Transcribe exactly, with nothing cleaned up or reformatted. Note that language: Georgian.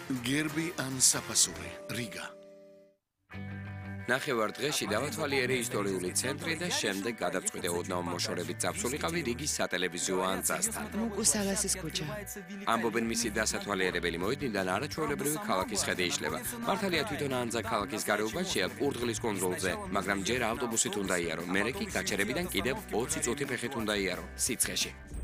გერბი ან საფასური, რიგა. ნახევარ-დღეში დავათვალიერე ისტორიული ცენტრი და შემდეგ გადავწყვიტე ოდნავ მოშორებით წავსულიყავი რიგის სატელევიზიო ანძასთან. მუკუსალასის ქუჩა. ამბობენ მისი დასათვალიერებელი მოედნიდან არაჩვეულებრივი ქალაქის ხედი იშლება. მართალია თვითონ ანძა ქალაქის გარეუბანშია კურდღლის კუნძულზე, მაგრამ ჯერ ავტობუსით უნდა იარო, მერე კი გაჩერებიდან კიდევ ოცი წუთი ფეხით უნდა იარო სიცხეში.